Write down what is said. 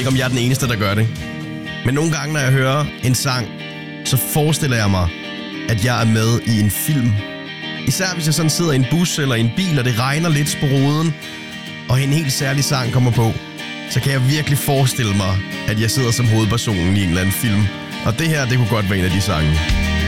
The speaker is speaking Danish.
om jeg er den eneste, der gør det. Men nogle gange, når jeg hører en sang, så forestiller jeg mig, at jeg er med i en film. Især hvis jeg sådan sidder i en bus eller i en bil, og det regner lidt på ruden, og en helt særlig sang kommer på, så kan jeg virkelig forestille mig, at jeg sidder som hovedpersonen i en eller anden film. Og det her, det kunne godt være en af de sange.